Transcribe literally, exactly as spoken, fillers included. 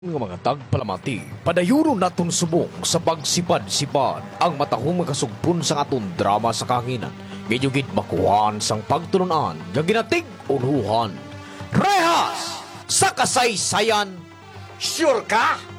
Nga mga tagpalamati, padayuron naton subong sa pagsipad-sipad ang matahong makasugpon sa aton drama sa kanginan. Gidyugid makuhan sang pagtulunan, nga ginatig unuhan. Rehas! Sa kasaysayan, Sure ka?